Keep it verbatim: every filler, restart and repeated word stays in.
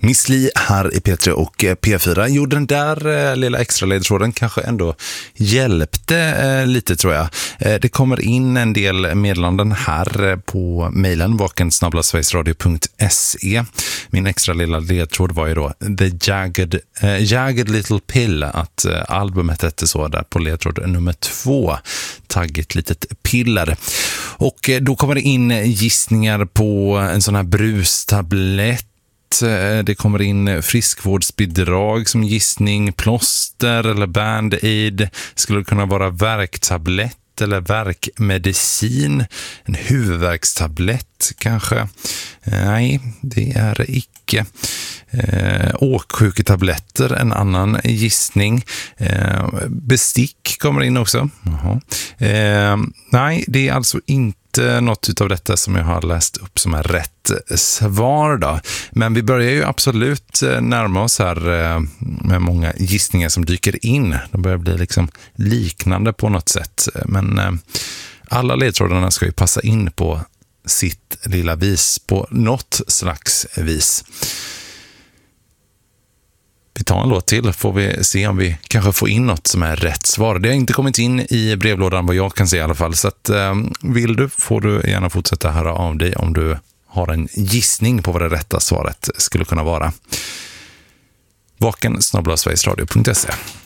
Miss Li här i P tre och P fyra. Jo, den där eh, lilla extra ledtråden kanske ändå hjälpte eh, lite, tror jag. Eh, det kommer in en del meddelanden här eh, på mejlen vaken snabel-a sverigesradio punkt se. Min extra lilla ledtråd var ju då The Jagged, eh, Jagged Little Pill, att eh, albumet hette så där på ledtråd nummer två. Taggigt litet piller. Och eh, då kommer det in gissningar på en sån här brustablett. Det kommer in friskvårdsbidrag som gissning, plåster eller band-aid. Skulle kunna vara värktablett eller värkmedicin. En huvudvärkstablett kanske. Nej, det är det icke. Eh, åksjuketabletter, en annan gissning. Eh, bestick kommer in också. Eh, nej, det är alltså inte något av detta som jag har läst upp som är rätt svar då. Men vi börjar ju absolut närma oss här med många gissningar som dyker in. De börjar bli liksom liknande på något sätt. Men alla ledtrådarna ska ju passa in på sitt lilla vis, på något slags vis. Vi tar en låt till, får vi se om vi kanske får in något som är rätt svar. Det har inte kommit in i brevlådan vad jag kan se i alla fall. Så att, eh, vill du får du gärna fortsätta höra av dig om du har en gissning på vad det rätta svaret skulle kunna vara. vaken snabel-a sverigesradio punkt se.